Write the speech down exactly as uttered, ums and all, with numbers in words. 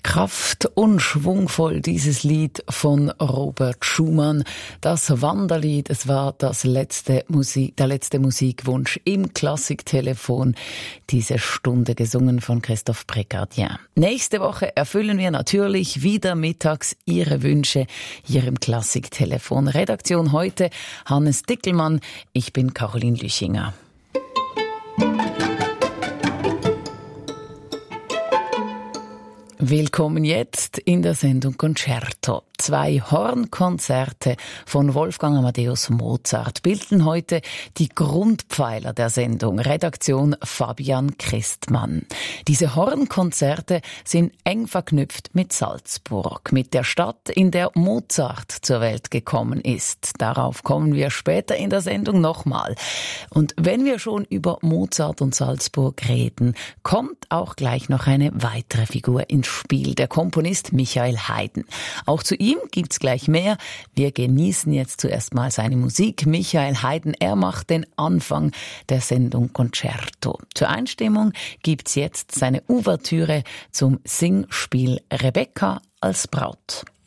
Kraft und schwungvoll dieses Lied von Robert Schumann. Das Wanderlied, es war das letzte Musik, der letzte Musikwunsch im Klassiktelefon. Diese Stunde gesungen von Christophe Precardien. Nächste Woche erfüllen wir natürlich wieder mittags Ihre Wünsche hier im Klassiktelefon. Redaktion heute Hannes Dickelmann. Ich bin Caroline Lüchinger. Willkommen jetzt in der Sendung Concerto. Zwei Hornkonzerte von Wolfgang Amadeus Mozart bilden heute die Grundpfeiler der Sendung. Redaktion Fabian Christmann. Diese Hornkonzerte sind eng verknüpft mit Salzburg, mit der Stadt, in der Mozart zur Welt gekommen ist. Darauf kommen wir später in der Sendung nochmal. Und wenn wir schon über Mozart und Salzburg reden, kommt auch gleich noch eine weitere Figur ins Spiel, der Komponist Michael Haydn. Auch zu ihm gibt's gleich mehr. Wir genießen jetzt zuerst mal seine Musik. Michael Haydn, er macht den Anfang der Sendung Concerto. Zur Einstimmung gibt's jetzt seine Ouvertüre zum Singspiel Rebecca als Braut.